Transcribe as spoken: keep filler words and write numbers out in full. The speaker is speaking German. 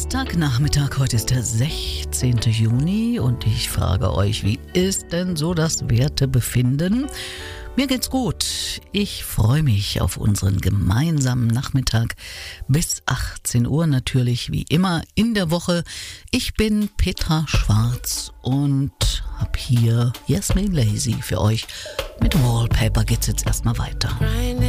Dienstagnachmittag, heute ist der sechzehnten Juni und ich frage euch, wie ist denn so das Wertebefinden? Mir geht's gut. Ich freue mich auf unseren gemeinsamen Nachmittag bis achtzehn Uhr, natürlich wie immer in der Woche. Ich bin Petra Schwarz und habe hier Yasmin Lazy für euch. Mit Wallpaper geht's jetzt erstmal weiter.